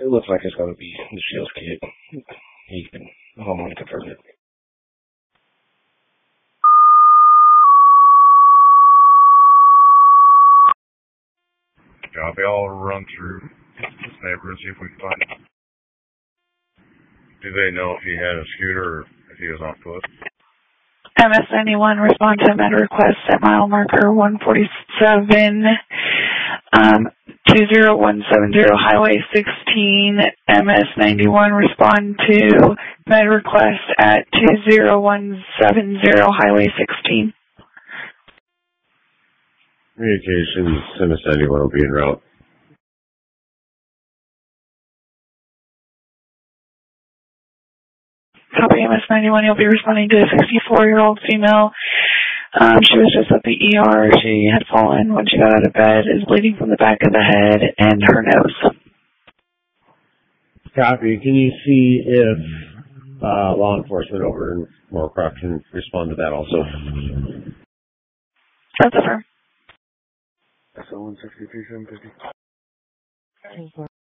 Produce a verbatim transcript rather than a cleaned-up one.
it looks like it's going to be the sales kit. He can, the homeowner confirm it. Copy. I'll run through this neighborhood and see if we can find him. Do they know if he had a scooter or if he was on foot? M S ninety-one, respond to med request at mile marker one forty-seven, um, two zero one seven zero, Highway sixteen. M S ninety-one, respond to med request at two zero one seven zero, Highway sixteen. Communications, M S ninety-one will be en route. Copy. M S ninety-one, you'll be responding to a sixty-four-year-old female. Um, she was just at the E R. She had fallen when she got out of bed, is bleeding from the back of the head and her nose. Copy. Can you see if uh, law enforcement over in Moorcroft can respond to that also? That's affirmed. S O one sixty-three seven fifty.